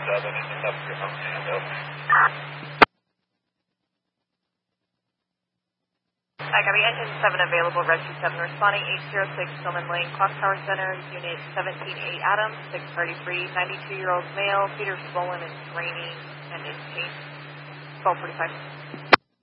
7 and the top of your home hand up. I got the engine 7 available, Rescue 7 responding, 806 Tillman Lane, Clock Tower Center, Unit 17-8 Adams, 633, 92-year-old male, feet are swollen, it's raining, and it's 12:45.